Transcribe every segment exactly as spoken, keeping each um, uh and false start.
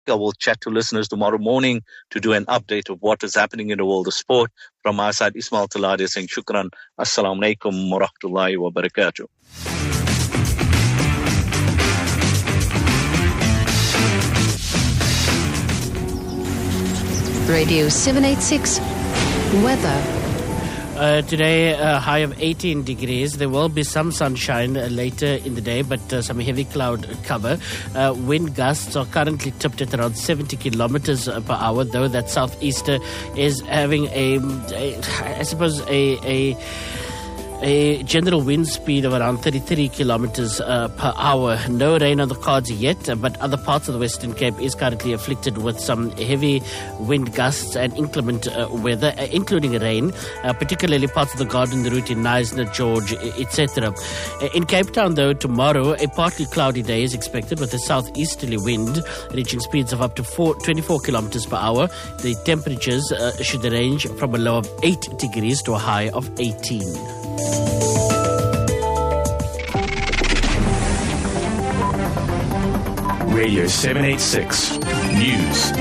I will chat to listeners tomorrow morning to do an update of what is happening in the world of sport. From our side, Ismail Talade saying shukran. Assalamu alaikum wa rahmatullahi wa barakatuh. Radio seven eighty-six Weather. Uh, today, a high of eighteen degrees. There will be some sunshine uh, later in the day, but uh, some heavy cloud cover. Uh, wind gusts are currently tipped at around seventy kilometers per hour, though that southeaster is having a, a I suppose, a... a A general wind speed of around thirty-three kilometers uh, per hour. No rain on the cards yet, but other parts of the Western Cape is currently afflicted with some heavy wind gusts and inclement uh, weather, uh, including rain, uh, particularly parts of the Garden Route in Knysna, George, et cetera. In Cape Town, though, tomorrow, a partly cloudy day is expected with a southeasterly wind reaching speeds of up to four, twenty-four kilometers per hour. The temperatures uh, should range from a low of eight degrees to a high of eighteen. Radio seven eighty-six News.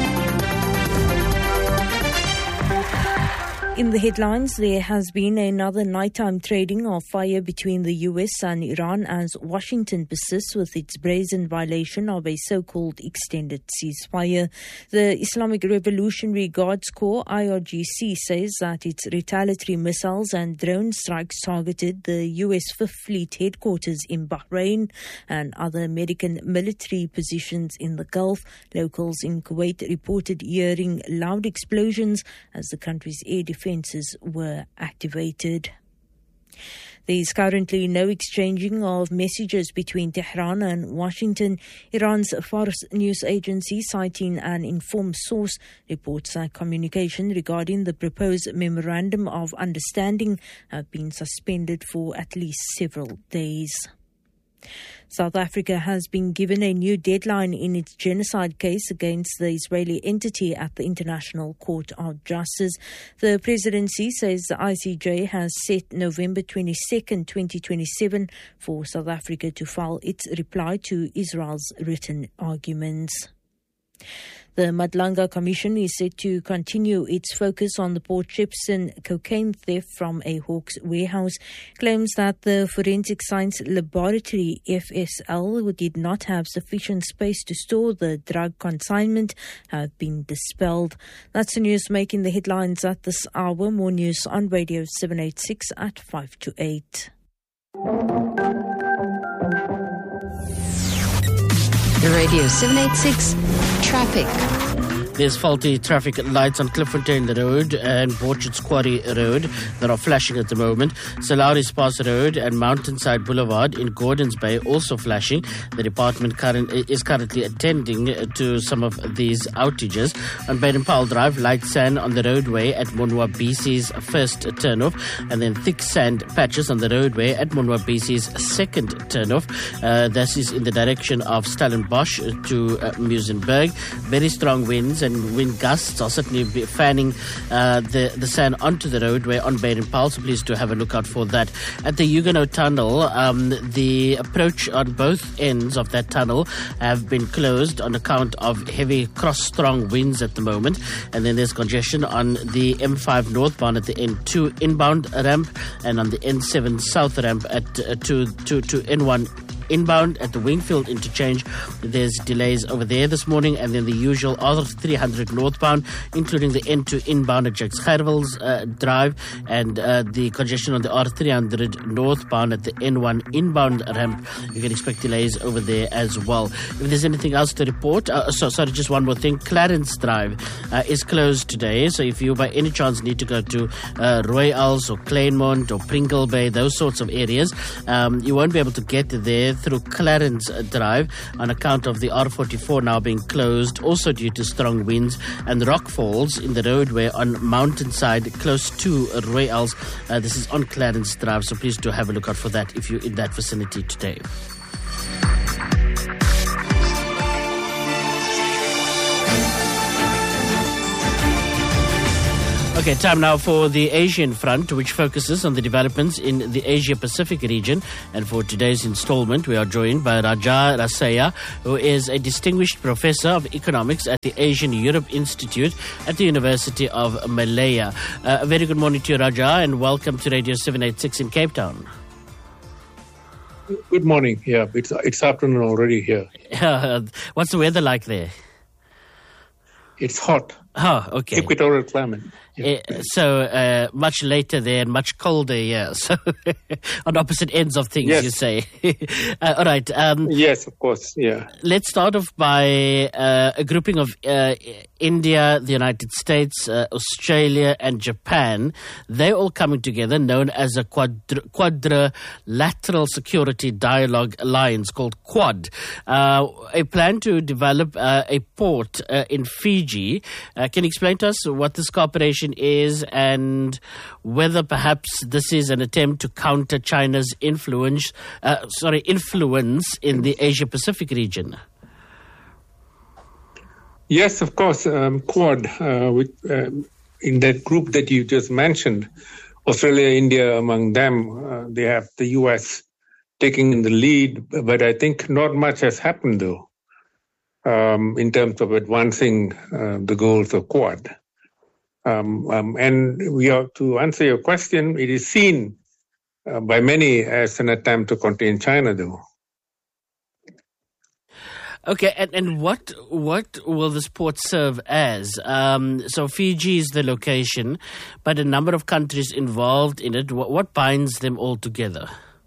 In the headlines, there has been another nighttime trading of fire between the U S and Iran as Washington persists with its brazen violation of a so-called extended ceasefire. The Islamic Revolutionary Guards Corps, I R G C, says that its retaliatory missiles and drone strikes targeted the U S Fifth Fleet headquarters in Bahrain and other American military positions in the Gulf. Locals in Kuwait reported hearing loud explosions as the country's air defense were activated. There is currently no exchanging of messages between Tehran and Washington. Iran's Fars news agency, citing an informed source, reports that communication regarding the proposed memorandum of understanding have been suspended for at least several days. South Africa has been given a new deadline in its genocide case against the Israeli entity at the International Court of Justice. The presidency says the I C J has set November twenty-second, twenty twenty-seven for South Africa to file its reply to Israel's written arguments. The Madlanga Commission is set to continue its focus on the Port Shepstone cocaine theft from a Hawks warehouse. Claims that the Forensic Science Laboratory, F S L, did not have sufficient space to store the drug consignment have been dispelled. That's the news making the headlines at this hour. More news on Radio seven eighty-six at five to eight. Radio seven eighty-six Traffic. There's faulty traffic lights on Cliffontein Road and Borchards Quarry Road that are flashing at the moment. Salaris Pass Road and Mountainside Boulevard in Gordons Bay also flashing. The department current, is currently attending to some of these outages. On Baden-Powell Drive, light sand on the roadway at Monwa B C's first turnoff, and then thick sand patches on the roadway at Monwa B C's second turnoff. Uh, this is in the direction of Stellenbosch to uh, Muizenberg. Very strong winds and wind gusts are certainly fanning uh, the, the sand onto the roadway on Baden-Powell, so please do have a look out for that. At the Huguenot Tunnel, um, the approach on both ends of that tunnel have been closed on account of heavy cross-strong winds at the moment, and then there's congestion on the M five northbound at the N two inbound ramp and on the N seven south ramp at uh, to, to, to N one inbound at the Wingfield interchange. There's delays over there this morning, and then the usual R three hundred northbound, including the N two inbound at Jacques Gerwels uh, Drive, and uh, the congestion on the R three hundred northbound at the N one inbound ramp. You can expect delays over there as well. If there's anything else to report, uh, so sorry, just one more thing. Clarence Drive uh, is closed today, so if you by any chance need to go to uh, Royals or Kleinmond or Pringle Bay, those sorts of areas, um, you won't be able to get there through Clarence Drive on account of the R forty-four now being closed, also due to strong winds, and rock falls in the roadway on Mountainside close to Royals. Uh, this is on Clarence Drive, so please do have a look out for that if you're in that vicinity today. Okay, time now for the Asian front, which focuses on the developments in the Asia-Pacific region. And for today's installment, we are joined by Raja Rasaya, who is a distinguished professor of economics at the Asian Europe Institute at the University of Malaya. Uh, a very good morning to you, Raja, and welcome to Radio seven eighty-six in Cape Town. Good morning. Yeah, it's it's afternoon already here. Uh, what's the weather like there? It's hot. Oh, okay. Equatorial climate. Yeah. Uh, so uh, much later there and much colder here. So on opposite ends of things, yes. You say. uh, all right. Um, yes, of course. Yeah. Let's start off by uh, a grouping of uh, India, the United States, uh, Australia, and Japan. They're all coming together, known as a quadri- quadrilateral security dialogue alliance called Quad. Uh, a plan to develop uh, a port uh, in Fiji. Uh, can you explain to us what this cooperation is and whether perhaps this is an attempt to counter China's influence, uh, sorry, influence in the Asia-Pacific region? Yes, of course. Um, Quad, uh, with, um, in that group that you just mentioned, Australia, India among them, uh, they have the U S taking the lead, but I think not much has happened though. Um, in terms of advancing uh, the goals of Quad. Um, um, and we are, to answer your question, it is seen uh, by many as an attempt to contain China, though. Okay, and, and what what will this port serve as? Um, so Fiji is the location, but a number of countries involved in it. What, what binds them all together?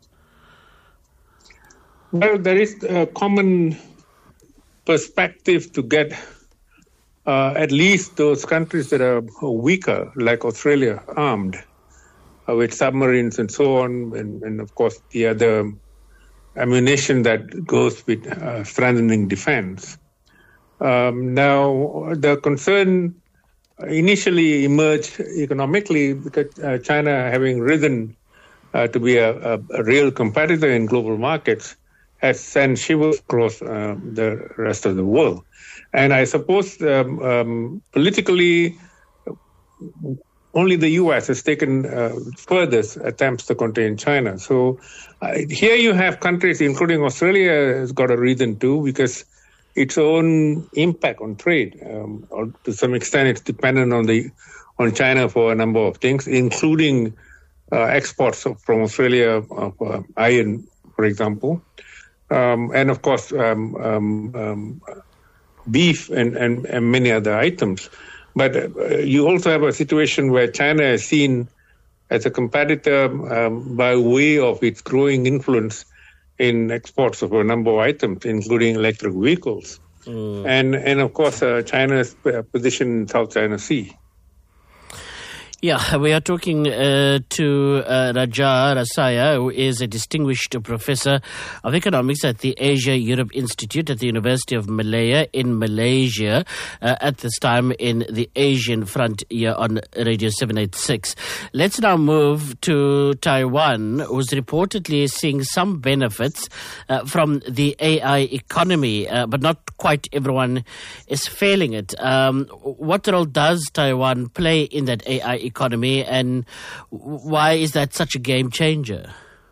Well, there is a common perspective to get uh, at least those countries that are weaker, like Australia, armed uh, with submarines and so on, and, and of course the other ammunition that goes with uh, strengthening defense. Um, now, the concern initially emerged economically because uh, China, having risen uh, to be a, a, a real competitor in global markets, has sent shivers across uh, the rest of the world. And I suppose um, um, politically, only the U S has taken uh, furthest attempts to contain China. So uh, here you have countries, including Australia, has got a reason too, because its own impact on trade, um, or to some extent, it's dependent on the on China for a number of things, including uh, exports from Australia of uh, iron, for example. Um, and of course, um, um, um, beef and, and, and many other items. But uh, you also have a situation where China is seen as a competitor um, by way of its growing influence in exports of a number of items, including electric vehicles. Mm. And, and of course, uh, China's position in South China Sea. Yeah, we are talking uh, to uh, Raja Rasaya, who is a distinguished professor of economics at the Asia Europe Institute at the University of Malaya in Malaysia, uh, at this time in the Asian front here on Radio seven eighty-six. Let's now move to Taiwan, who's reportedly seeing some benefits uh, from the A I economy, uh, but not quite everyone is feeling it. Um, what role does Taiwan play in that A I economy? economy, and why is that such a game changer?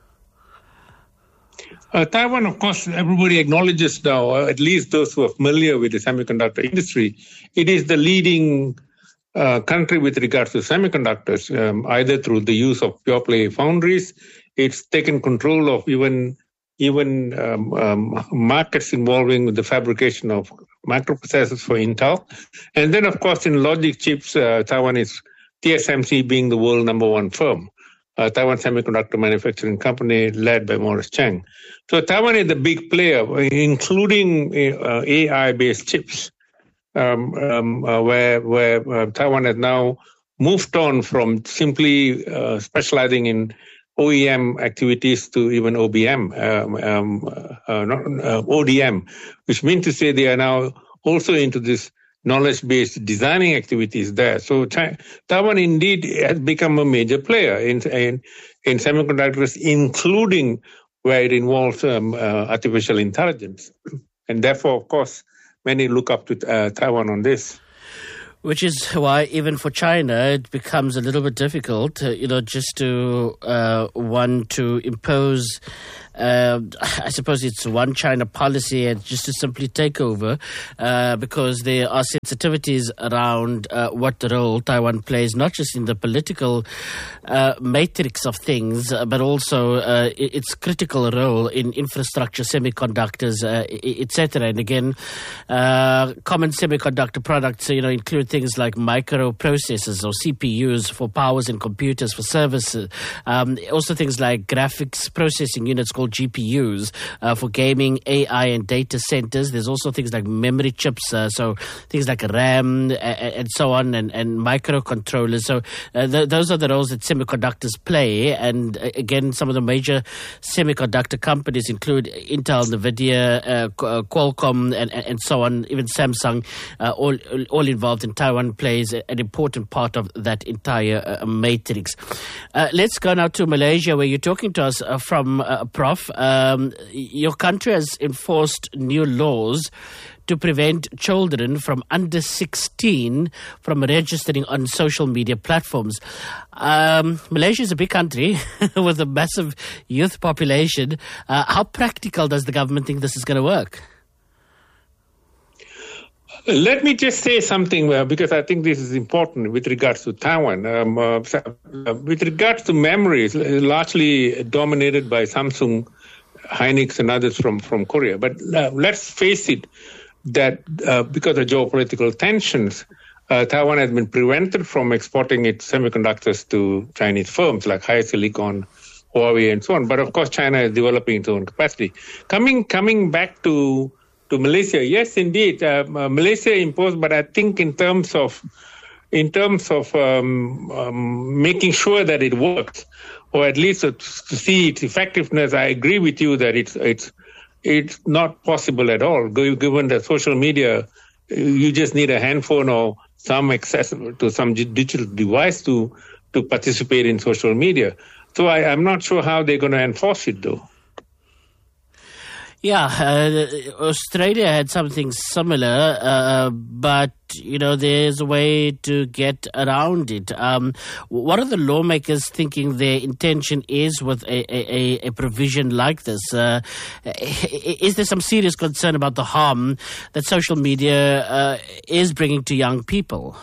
Uh, Taiwan, of course, everybody acknowledges now, uh, at least those who are familiar with the semiconductor industry, it is the leading uh, country with regards to semiconductors, um, either through the use of pure play foundries. It's taken control of even even um, um, markets involving the fabrication of microprocessors for Intel. And then, of course, in logic chips, uh, Taiwan is T S M C being the world number one firm, uh, Taiwan Semiconductor Manufacturing Company led by Morris Chang. So Taiwan is the big player, including uh, A I-based chips, um, um, uh, where, where uh, Taiwan has now moved on from simply uh, specializing in O E M activities to even O B M, um, um, uh, not, uh, O D M, which means to say they are now also into this knowledge-based designing activities there. So China, Taiwan indeed has become a major player in in, in semiconductors, including where it involves um, uh, artificial intelligence. And therefore, of course, many look up to uh, Taiwan on this. Which is why even for China it becomes a little bit difficult, uh, you know, just to uh, want to impose, uh, I suppose it's one China policy and just to simply take over, uh, because there are sensitivities around uh, what role Taiwan plays, not just in the political uh, matrix of things, uh, but also uh, its critical role in infrastructure, semiconductors, uh, et cetera. And again, uh, common semiconductor products, you know, include things like microprocessors or C P Us for powers and computers for services. Um, also things like graphics processing units called G P Us uh, for gaming, A I and data centers. There's also things like memory chips, uh, so things like RAM uh, and so on, and, and microcontrollers. So uh, th- those are the roles that semiconductors play. And uh, again, some of the major semiconductor companies include Intel, NVIDIA, uh, Qualcomm and, and so on, even Samsung, uh, all, all involved in Taiwan plays an important part of that entire uh, matrix. Uh, let's go now to Malaysia, where you're talking to us uh, from, uh, Prof Um, your country has enforced new laws to prevent children from under sixteen from registering on social media platforms. Um, Malaysia is a big country with a massive youth population. Uh, how practical does the government think this is going to work? Let me just say something, uh, because I think this is important with regards to Taiwan. Um, uh, with regards to memories, largely dominated by Samsung, Hynix, and others from, from Korea. But uh, let's face it, that uh, because of geopolitical tensions, uh, Taiwan has been prevented from exporting its semiconductors to Chinese firms like HiSilicon, Huawei, and so on. But of course, China is developing its own capacity. Coming coming back to to Malaysia, yes, indeed, uh, uh, Malaysia imposed, but I think in terms of in terms of um, um, making sure that it works, or at least to, to see its effectiveness, I agree with you that it's it's it's not possible at all. Given that social media, you just need a handphone or some access to some digital device to to participate in social media. So I, I'm not sure how they're going to enforce it, though. Yeah, uh, Australia had something similar, uh, but, you know, there's a way to get around it. Um, what are the lawmakers thinking their intention is with a, a, a provision like this? Uh, is there some serious concern about the harm that social media uh, is bringing to young people?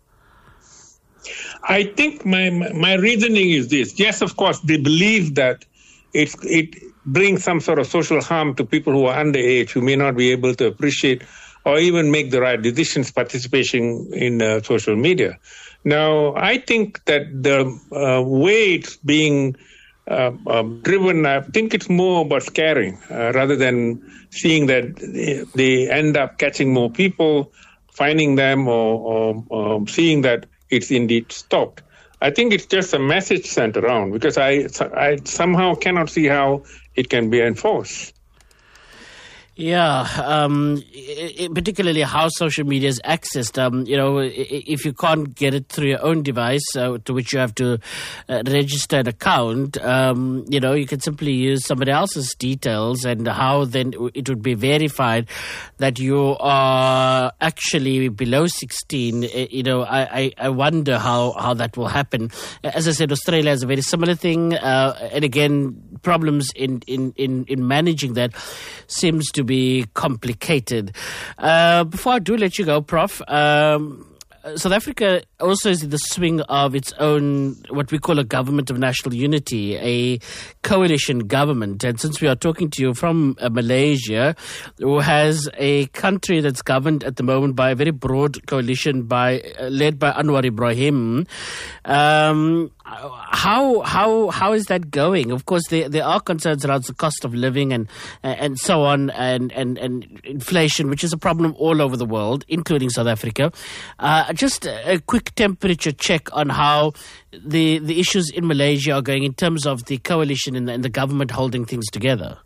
I think my my reasoning is this. Yes, of course, they believe that it's it brings some sort of social harm to people who are underage, who may not be able to appreciate or even make the right decisions participating in uh, social media. Now, I think that the uh, way it's being uh, um, driven, I think it's more about scaring uh, rather than seeing that they end up catching more people, finding them, or, or, or seeing that it's indeed stopped. I think it's just a message sent around because I, I somehow cannot see how it can be enforced. Yeah, um, it, particularly how social media is accessed. Um, you know, if you can't get it through your own device, uh, to which you have to uh, register an account, um, you know, you can simply use somebody else's details, and how then it would be verified that you are actually below sixteen. You know, I, I, I wonder how, how that will happen. As I said, Australia has a very similar thing, uh, and again, problems in, in, in, in managing that seems to be complicated. Uh, before I do let you go, Prof, um, South Africa also is in the swing of its own, what we call a government of national unity, a coalition government. And since we are talking to you from uh, Malaysia, who has a country that's governed at the moment by a very broad coalition by uh, led by Anwar Ibrahim, um, how how how is that going? Of course, there there are concerns around the cost of living and and so on, and and, and inflation, which is a problem all over the world, including South Africa. Uh, just a quick temperature check on how the the issues in Malaysia are going in terms of the coalition and the, and the government holding things together.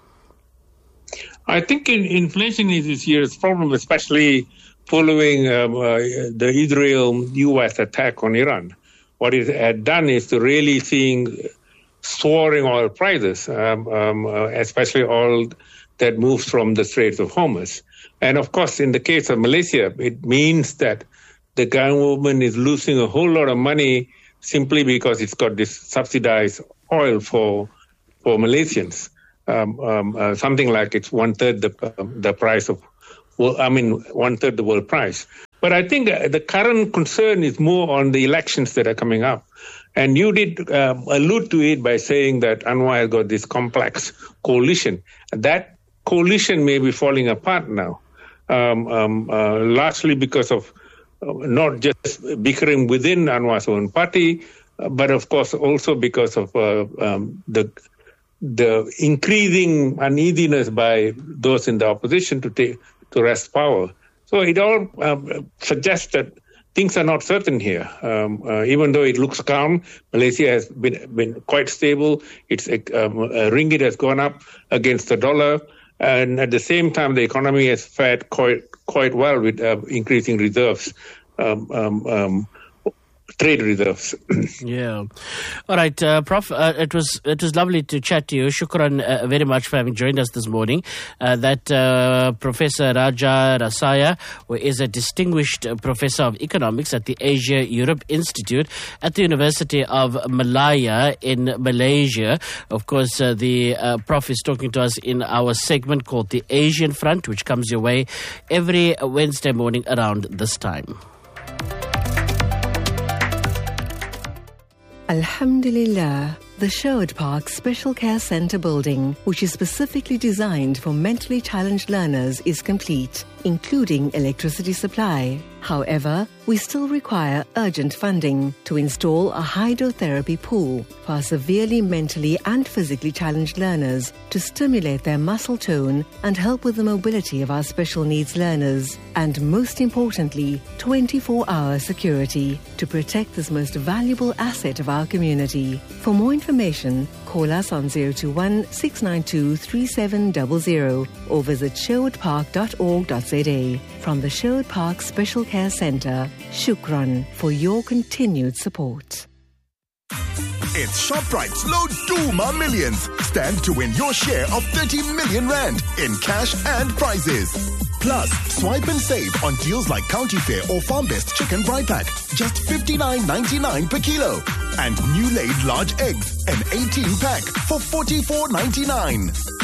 I think in, inflation is this year's problem, especially following um, uh, the Israel-U S attack on Iran. What it had done is to really seeing soaring oil prices, um, um, uh, especially oil that moves from the Straits of Hormuz. And of course, in the case of Malaysia, it means that the government is losing a whole lot of money simply because it's got this subsidized oil for for Malaysians. Um, um, uh, something like it's one third the uh, the price of, well, I mean, one third the world price. But I think uh, the current concern is more on the elections that are coming up. And you did um, allude to it by saying that Anwar has got this complex coalition. That coalition may be falling apart now, um, um, uh, largely because of uh, not just bickering within Anwar's own party, uh, but of course also because of uh, um, the the increasing uneasiness by those in the opposition to take to wrest power. So it all um, suggests that things are not certain here. Um, uh, even though it looks calm, Malaysia has been been quite stable. Its um, uh, ringgit has gone up against the dollar, and at the same time, the economy has fared quite quite well with uh, increasing reserves, um, um, um, trade reserves. Yeah. All right, uh, Prof. Uh, it was it was lovely to chat to you. Shukran uh, very much for having joined us this morning. Uh, that uh, Professor Raja Rasaya, who is a distinguished uh, professor of economics at the Asia Europe Institute at the University of Malaya in Malaysia. Of course, uh, the uh, Prof is talking to us in our segment called the Asian Front, which comes your way every Wednesday morning around this time. Alhamdulillah, the Sherwood Park Special Care Centre building, which is specifically designed for mentally challenged learners, is complete, including electricity supply. However, we still require urgent funding to install a hydrotherapy pool for our severely mentally and physically challenged learners to stimulate their muscle tone and help with the mobility of our special needs learners. And most importantly, twenty-four hour security to protect this most valuable asset of our community. For more information, call us on zero two one, six nine two, three seven zero zero or visit sherwood park dot org dot z a. From the Sherwood Park Special Care Centre, shukran for your continued support. It's ShopRite's Low Duma Millions. Stand to win your share of thirty million rand in cash and prizes. Plus, swipe and save on deals like County Fair or Farm Best Chicken Fry Pack, just fifty-nine ninety-nine per kilo. And new laid large eggs, an eighteen pack for forty-four ninety-nine.